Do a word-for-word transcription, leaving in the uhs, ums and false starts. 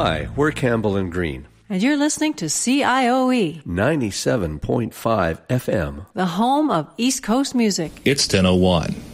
Hi, we're Campbell and Green. And you're listening to C I O E ninety-seven point five F M. The home of East Coast music. It's ten oh one.